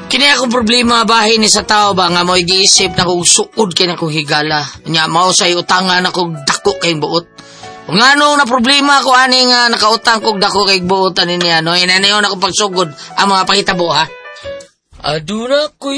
Kini akong problema bahay ni sa tao ba nga mo'y giisip na kong suod kay na kong higala. Nya mao say utangan akong dako kay buot. Kung ano na problema ko ani nga nakautang kog dako kay buotan ni ano, inanayon ako pagsugod ang mga pangitabo ha. Aduna ko